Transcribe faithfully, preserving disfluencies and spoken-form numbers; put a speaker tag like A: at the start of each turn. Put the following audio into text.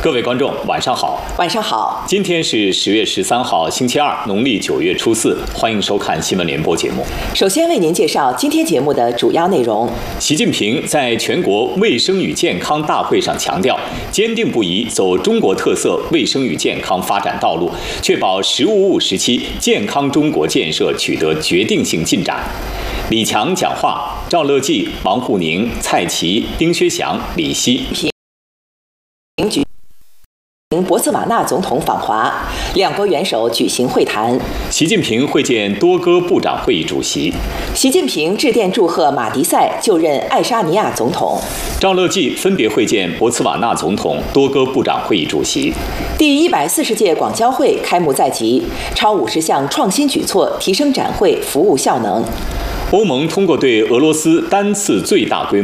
A: 各位观众，晚上好。
B: 晚上好。
A: 今天是十月十三号，星期二，农历九月初四。欢迎收看新闻联播节目。
B: 首先为您介绍今天节目的主要内容。
A: 习近平在全国卫生与健康大会上强调，坚定不移走中国特色卫生与健康发展道路，确保“十五五”时期健康中国建设取得决定性进展。李强讲话，赵乐际、王沪宁、蔡奇、丁薛祥、李希。
B: 博茨瓦纳总统访华，两国元首举行会谈。
A: 习近平会见多哥部长会议主席。
B: 习近平致电祝贺马迪赛就任爱沙尼亚总统。
A: 赵乐际分别会见博茨瓦纳总统、多哥部长会议主席。
B: 第一百四十届广交会开幕在即，超五十项创新举措提升展会服务效能。
A: 欧盟通过对俄罗斯单次最大规模